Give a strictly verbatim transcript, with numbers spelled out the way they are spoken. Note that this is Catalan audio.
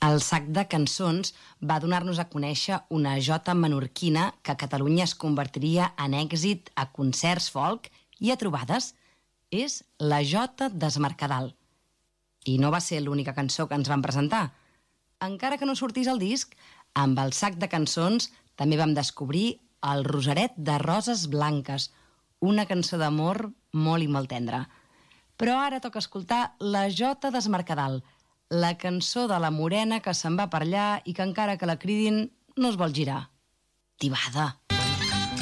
El Sac de Cançons va donar-nos a conèixer una jota menorquina que a Catalunya es convertiria en èxit a concerts folk i a trobades. És la Jota d'Es Mercadal. I no va ser l'única cançó que ens van presentar. Encara que no sortís al disc, amb el Sac de Cançons també vam descobrir el Rosaret de Roses Blanques, una cançó d'amor molt i molt tendra. Però ara toca escoltar la Jota d'Es Mercadal, la cançó de la morena que se'n va per allà i que encara que la cridin no es vol girar. Tibada!